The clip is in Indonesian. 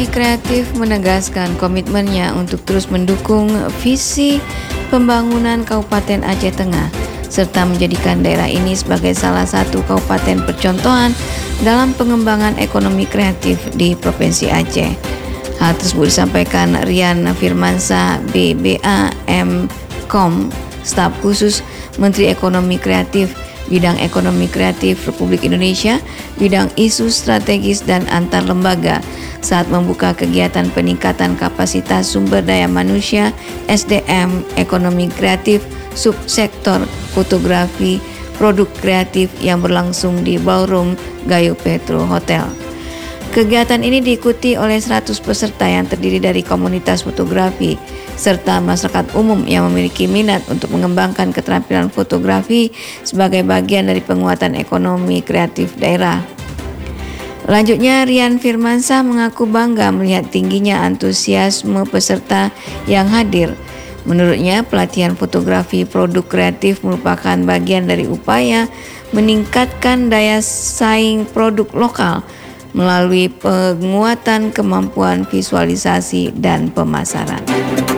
Ekonomi Kreatif menegaskan komitmennya untuk terus mendukung visi pembangunan Kabupaten Aceh Tengah, serta menjadikan daerah ini sebagai salah satu kabupaten percontohan dalam pengembangan ekonomi kreatif di Provinsi Aceh. Hal tersebut disampaikan Rian Firmansyah, BBA Mkom, staf khusus Menteri Ekonomi Kreatif, Bidang Ekonomi Kreatif Republik Indonesia, Bidang Isu Strategis dan Antar Lembaga saat membuka kegiatan peningkatan kapasitas sumber daya manusia SDM Ekonomi Kreatif subsektor fotografi produk kreatif yang berlangsung di Ballroom Gayo Petro Hotel. Kegiatan ini diikuti oleh 100 peserta yang terdiri dari komunitas fotografi serta masyarakat umum yang memiliki minat untuk mengembangkan keterampilan fotografi sebagai bagian dari penguatan ekonomi kreatif daerah. Lanjutnya, Rian Firmansyah mengaku bangga melihat tingginya antusiasme peserta yang hadir. Menurutnya, pelatihan fotografi produk kreatif merupakan bagian dari upaya meningkatkan daya saing produk lokal melalui penguatan kemampuan visualisasi dan pemasaran.